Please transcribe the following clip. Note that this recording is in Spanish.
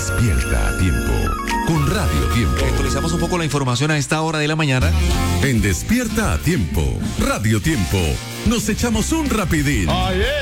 Despierta a tiempo con Radio Tiempo. Actualizamos un poco la información a esta hora de la mañana. En Despierta a tiempo, Radio Tiempo, nos echamos un rapidín.